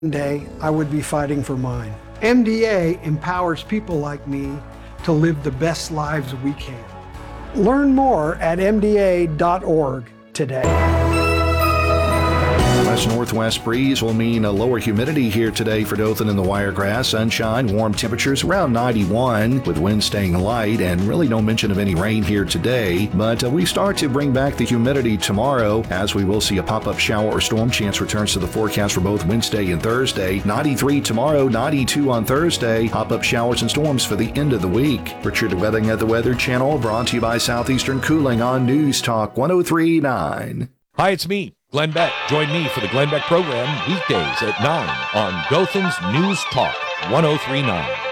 day, I would be fighting for mine. MDA empowers people like me to live the best lives we can. Learn more at mda.org today. West-northwest breeze will mean a lower humidity here today for Dothan and the Wiregrass. Sunshine, warm temperatures around 91 with winds staying light and really no mention of any rain here today. But we start to bring back the humidity tomorrow as we will see a pop-up shower or storm chance returns to the forecast for both Wednesday and Thursday. 93 tomorrow, 92 on Thursday. Pop-up showers and storms for the end of the week. Richard Webbing at the Weather Channel, brought to you by Southeastern Cooling on News Talk 103.9. Hi, it's me, Glenn Beck. Join me for the Glenn Beck program weekdays at 9 on Dothan's News Talk 103.9.